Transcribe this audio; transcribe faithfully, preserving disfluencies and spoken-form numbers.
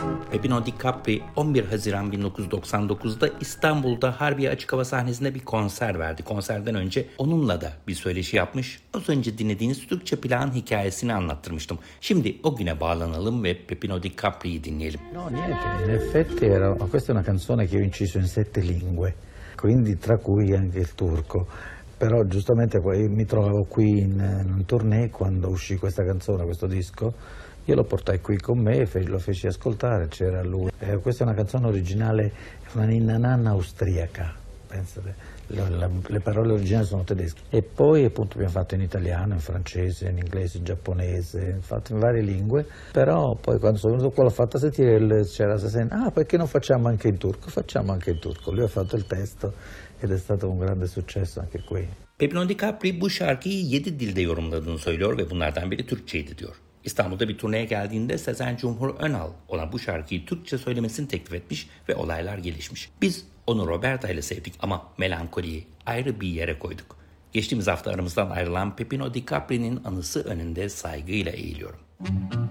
Pepino Di Capri on bir Haziran bin dokuz yüz doksan dokuzda İstanbul'da Harbiye Açık Hava sahnesinde bir konser verdi. Konserden önce onunla da bir söyleşi yapmış. Az önce dinlediğiniz Türkçe plağın hikayesini anlattırmıştım. Şimdi o güne bağlanalım ve Pepino Di Capri'yi dinleyelim. No, niente, in effetti era, questa è una canzone che ho inciso in sette lingue, quindi tra cui anche il turco. Però giustamente poi mi trovavo qui in, in un tournée quando uscì questa canzone, questo disco. Io lo portai qui con me e lo feci ascoltare, c'era lui. Eh, questa è una canzone originale, una ninna nanna austriaca, pensate, le, le, le parole originali sono tedesche. E poi appunto abbiamo fatto in italiano, in francese, in inglese, in giapponese, fatto in varie lingue, però poi quando sono venuto qua l'ho fatta sentire, c'era ah perché non facciamo anche in turco? Facciamo anche in turco, lui ha fatto il testo ed è stato un grande successo anche qui. Pepino Di Capri bu şarkıyı yedi dilde yorumladığını söylüyor ve bunlardan biri Türkçeydi diyor. İstanbul'da bir turneye geldiğinde Sezen Cumhur Önal ona bu şarkıyı Türkçe söylemesini teklif etmiş ve olaylar gelişmiş. Biz onu Roberta ile sevdik ama melankoliyi ayrı bir yere koyduk. Geçtiğimiz hafta aramızdan ayrılan Pepino Di Capri'nin anısı önünde saygıyla eğiliyorum.